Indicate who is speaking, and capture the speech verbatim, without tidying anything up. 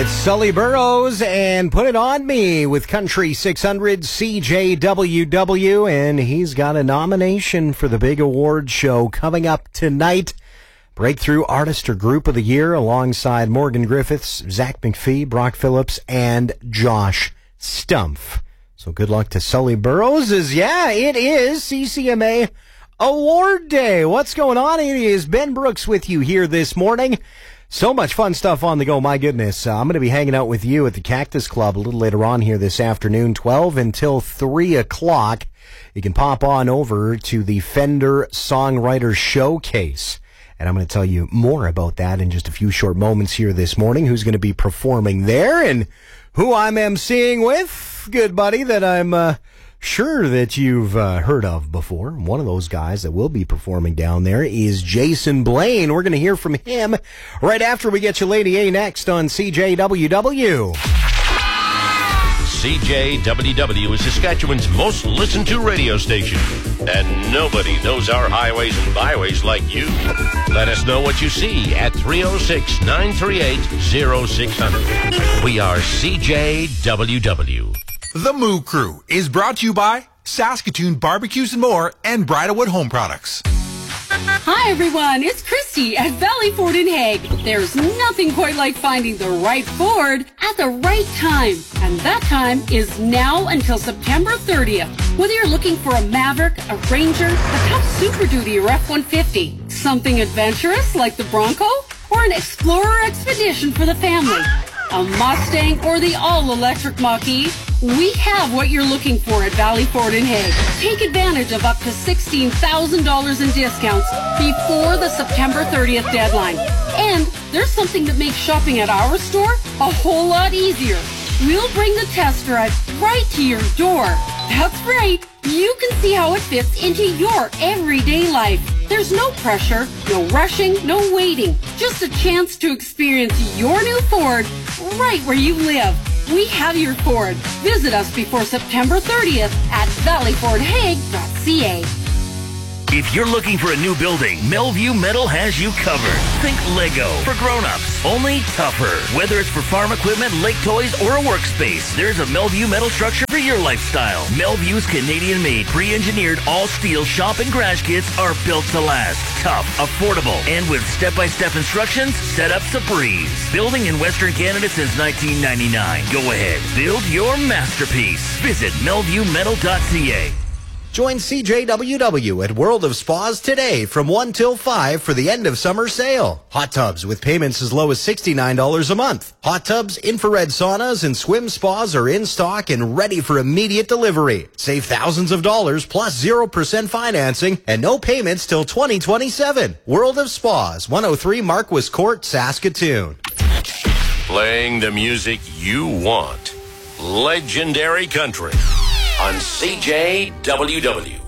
Speaker 1: It's Sully Burrows and Put It On Me with Country six hundred C J W W, and he's got a nomination for the big award show coming up tonight. Breakthrough Artist or Group of the Year alongside Morgan Griffiths, Zach McPhee, Brock Phillips, and Josh Stumpf. So good luck to Sully Burrows, as yeah, it is C C M A Award Day. What's going on? It is Ben Brooks with you here this morning. So much fun stuff on the go, my goodness. Uh, I'm going to be hanging out with you at the Cactus Club a little later on here this afternoon, twelve until three o'clock. You can pop on over to the Fender Songwriter Showcase, and I'm going to tell you more about that in just a few short moments here this morning, who's going to be performing there and who I'm emceeing with. Good buddy that I'm uh, sure that you've uh, heard of before. One of those guys that will be performing down there is Jason Blaine. We're going to hear from him right after we get you Lady A next on C J W W.
Speaker 2: C J W W is Saskatchewan's most listened to radio station, and nobody knows our highways and byways like you. Let us know what you see at three oh six, nine three eight, oh six hundred. We are C J W W.
Speaker 3: The Moo Crew is brought to you by Saskatoon Barbecues and More and Bridalwood Home Products.
Speaker 4: Hi everyone, it's Christy at Valley Ford in Hague. There's nothing quite like finding the right Ford at the right time. And that time is now until September thirtieth. Whether you're looking for a Maverick, a Ranger, a tough Super Duty or F one fifty, something adventurous like the Bronco, or an Explorer Expedition for the family, a Mustang or the all-electric Mach-E, we have what you're looking for at Valley Ford in Hague. Take advantage of up to sixteen thousand dollars in discounts before the September thirtieth deadline. And there's something that makes shopping at our store a whole lot easier. We'll bring the test drive right to your door. That's right. You can see how it fits into your everyday life. There's no pressure, no rushing, no waiting. Just a chance to experience your new Ford right where you live. We have your Ford. Visit us before September thirtieth at valley ford hague dot c a.
Speaker 5: If you're looking for a new building, Melview Metal has you covered. Think Lego for grown-ups, only tougher. Whether it's for farm equipment, lake toys, or a workspace, there's a Melview Metal structure for your lifestyle. Melview's Canadian-made, pre-engineered, all-steel shop and garage kits are built to last. Tough, affordable, and with step-by-step instructions, setup's a breeze. Building in Western Canada since nineteen ninety-nine. Go ahead, build your masterpiece. Visit melview metal dot c a.
Speaker 1: Join C J W W at World of Spas today from one till five for the end of summer sale. Hot tubs with payments as low as sixty-nine dollars a month. Hot tubs, infrared saunas, and swim spas are in stock and ready for immediate delivery. Save thousands of dollars plus zero percent financing and no payments till twenty twenty-seven. World of Spas, one oh three Marquis Court, Saskatoon.
Speaker 2: Playing the music you want. Legendary Country on C J W W.